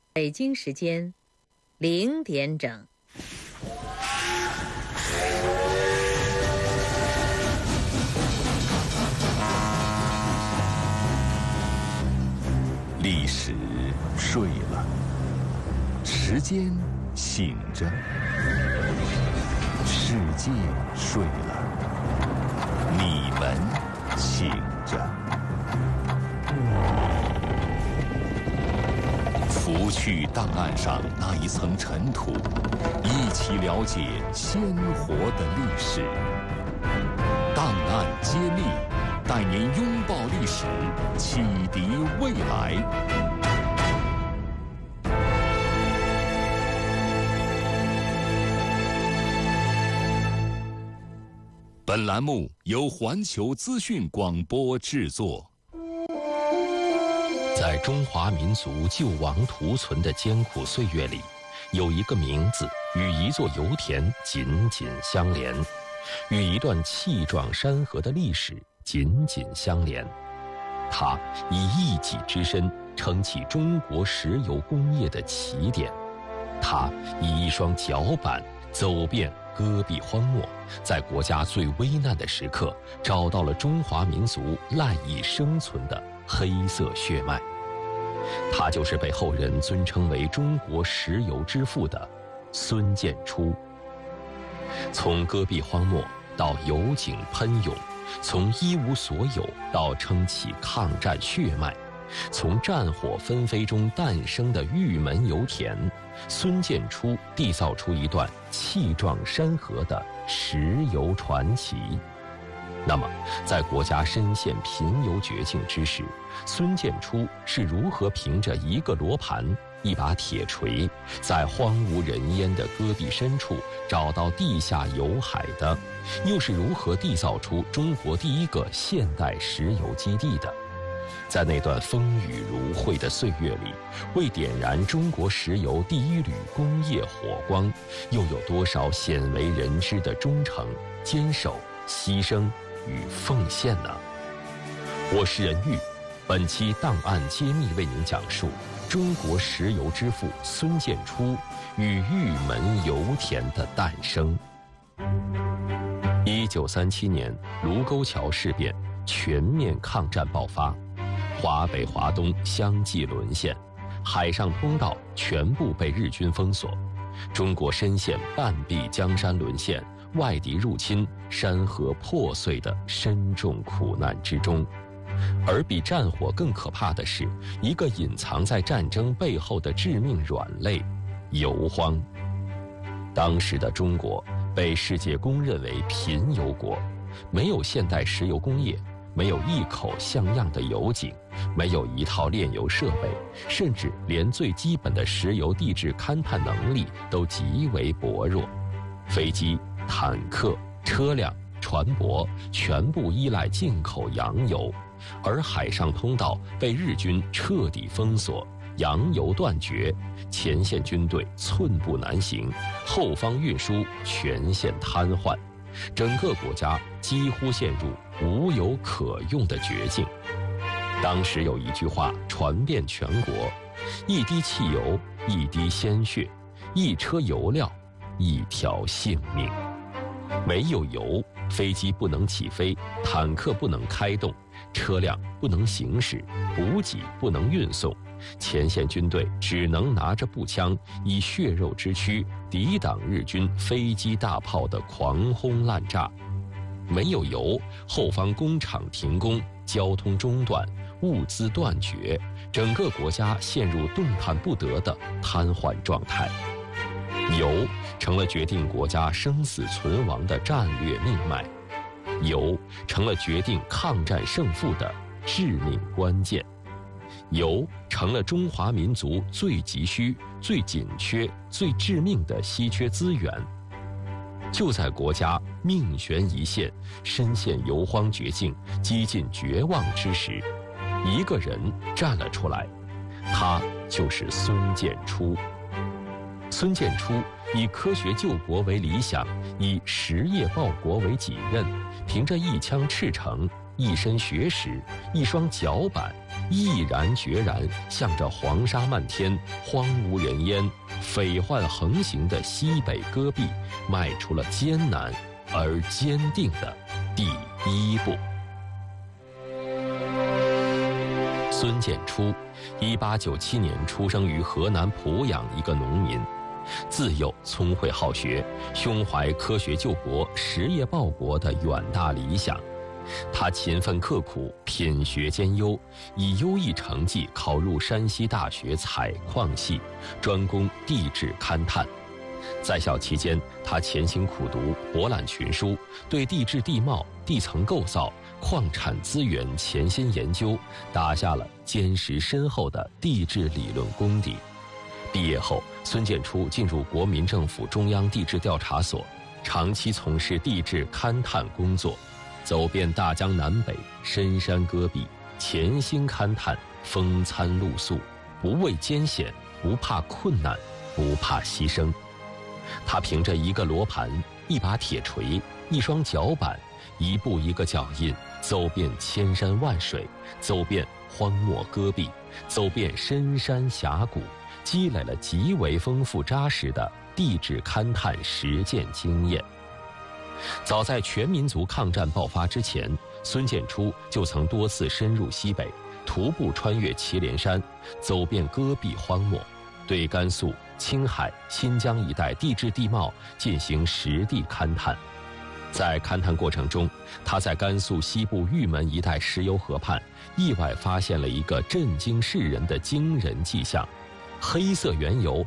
北京时间0点整。 历史睡了，时间醒着，世界睡了，你们醒着。拂去档案上那一层尘土，一起了解鲜活的历史。档案揭秘，带您拥抱历史，启迪未来。本栏目由环球资讯广播制作。 在中华民族救亡图存的艰苦岁月里，有一个名字与一座油田紧紧相连，与一段气壮山河的历史紧紧相连。它以一己之身撑起中国石油工业的起点，它以一双脚板走遍戈壁荒漠，在国家最危难的时刻找到了中华民族赖以生存的黑色血脉。他就是被后人尊称为中国石油之父的孙建初。从戈壁荒漠到油井喷涌，从一无所有到撑起抗战血脉，从战火纷飞中诞生的玉门油田，孙建初缔造出一段气壮山河的石油传奇。那么，在国家深陷贫油绝境之时，孙建初是如何凭着一个罗盘、一把铁锤，在荒无人烟的戈壁深处找到地下油海的？又是如何缔造出中国第一个现代石油基地的？在那段风雨如晦的岁月里，为点燃中国石油第一缕工业火光，又有多少鲜为人知的忠诚、坚守、牺牲与奉献呢？我是任玉，本期档案揭秘为您讲述中国石油之父孙建初与玉门油田的诞生。1937年，卢沟桥事变，全面抗战爆发，华北、华东相继沦陷，海上通道全部被日军封锁，中国深陷半壁江山沦陷、外敌入侵、山河破碎的深重苦难之中。而比战火更可怕的是，一个隐藏在战争背后的致命软肋——油荒。当时的中国被世界公认为贫油国，没有现代石油工业，没有一口像样的油井，没有一套炼油设备，甚至连最基本的石油地质勘探能力都极为薄弱。飞机、坦克、车辆、船舶全部依赖进口洋油，而海上通道被日军彻底封锁，洋油断绝，前线军队寸步难行，后方运输全线瘫痪，整个国家几乎陷入无油可用的绝境。当时有一句话传遍全国：一滴汽油，一滴鲜血；一车油料，一条性命。没有油，飞机不能起飞，坦克不能开动，车辆不能行驶，补给不能运送，前线军队只能拿着步枪，以血肉之躯抵挡日军飞机大炮的狂轰滥炸。没有油，后方工厂停工，交通中断，物资断绝，整个国家陷入动弹不得的瘫痪状态。油成了决定国家生死存亡的战略命脉，油成了决定抗战胜负的致命关键，油成了中华民族最急需、最紧缺、最致命的稀缺资源。就在国家命悬一线、深陷油荒绝境、几近绝望之时，一个人站了出来，他就是孙建初。孙建初以科学救国为理想，以实业报国为己任，凭着一腔赤诚， 一身学识，一双脚板，毅然决然向着黄沙漫天、荒无人烟、匪患横行的西北戈壁迈出了艰难而坚定的第一步。孙建初，1897年出生于河南濮阳一个农民，自幼聪慧好学，胸怀科学救国、实业报国的远大理想。他勤奋刻苦，品学兼优，以优异成绩考入山西大学采矿系，专攻地质勘探。在校期间，他潜心苦读，博览群书，对地质地貌、地层构造、矿产资源潜心研究，打下了坚实深厚的地质理论功底。毕业后，孙建初进入国民政府中央地质调查所，长期从事地质勘探工作，走遍大江南北、深山戈壁，潜心勘探，风餐露宿，不畏艰险，不怕困难，不怕牺牲。他凭着一个罗盘、一把铁锤、一双脚板，一步一个脚印，走遍千山万水，走遍荒漠戈壁，走遍深山峡谷，积累了极为丰富扎实的地质勘探实践经验。早在全民族抗战爆发之前，孙建初就曾多次深入西北，徒步穿越祁连山，走遍戈壁荒漠，对甘肃、青海、新疆一带地质地貌进行实地勘探。在勘探过程中，他在甘肃西部玉门一带石油河畔意外发现了一个震惊世人的惊人迹象：黑色原油